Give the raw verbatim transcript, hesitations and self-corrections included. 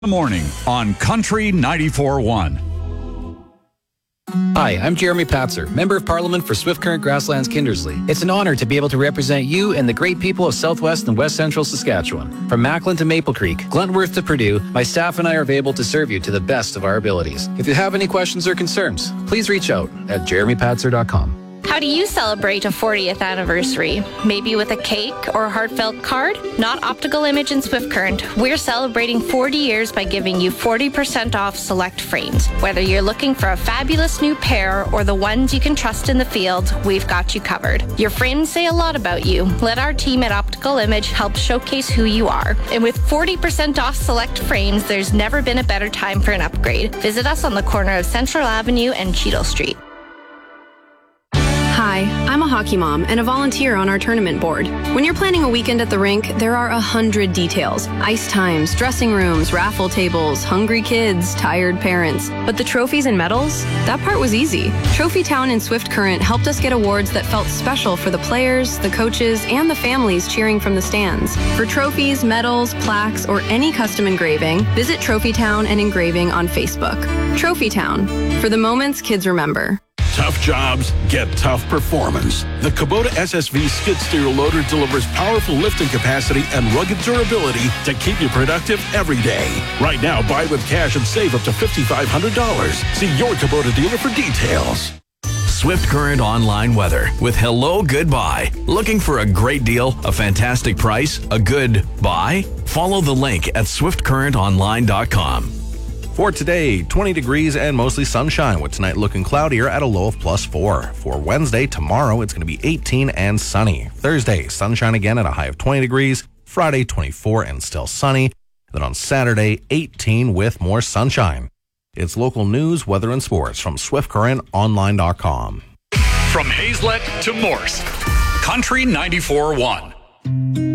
The morning on Country ninety-four point one. Hi, I'm Jeremy Patzer, Member of Parliament for Swift Current Grasslands Kindersley. It's an honor to be able to represent you and the great people of Southwest and West Central Saskatchewan. From Macklin to Maple Creek, Glentworth to Purdue, my staff and I are able to serve you to the best of our abilities. If you have any questions or concerns, please reach out at jeremy patzer dot com. How do you celebrate a fortieth anniversary? Maybe with a cake or a heartfelt card? Not Optical Image and Swift Current. We're celebrating forty years by giving you forty percent off select frames. Whether you're looking for a fabulous new pair or the ones you can trust in the field, we've got you covered. Your frames say a lot about you. Let our team at Optical Image help showcase who you are. And with forty percent off select frames, there's never been a better time for an upgrade. Visit us on the corner of Central Avenue and Cheadle Street. Hi, I'm a hockey mom and a volunteer on our tournament board. When you're planning a weekend at the rink, there are a hundred details. Ice times, dressing rooms, raffle tables, hungry kids, tired parents. But the trophies and medals? That part was easy. Trophy Town and Swift Current helped us get awards that felt special for the players, the coaches, and the families cheering from the stands. For trophies, medals, plaques, or any custom engraving, visit Trophy Town and Engraving on Facebook. Trophy Town, for the moments kids remember. Tough jobs get tough performance. The Kubota S S V skid steer loader delivers powerful lifting capacity and rugged durability to keep you productive every day. Right now, buy with cash and save up to five thousand five hundred dollars. See your Kubota dealer for details. Swift Current online weather with Hello Goodbye. Looking for a great deal, a fantastic price, a good buy? Follow the link at swift current online dot com. For today, twenty degrees and mostly sunshine, with tonight looking cloudier at a low of plus four. For Wednesday, tomorrow, it's going to be eighteen and sunny. Thursday, sunshine again at a high of twenty degrees. Friday, twenty-four and still sunny. Then on Saturday, eighteen with more sunshine. It's local news, weather, and sports from swift current online dot com. From Hazelet to Morse, Country ninety-four point one.